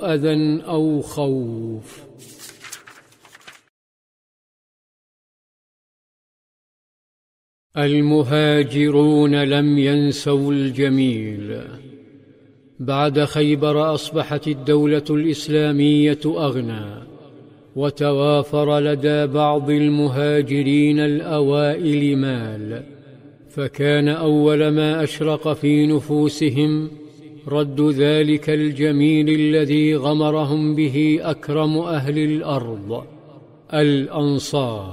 أذى أو خوف. المهاجرون لم ينسوا الجميل. بعد خيبر أصبحت الدولة الإسلامية أغنى، وتوافر لدى بعض المهاجرين الأوائل مال، فكان أول ما أشرق في نفوسهم رد ذلك الجميل الذي غمرهم به أكرم أهل الأرض، الأنصار.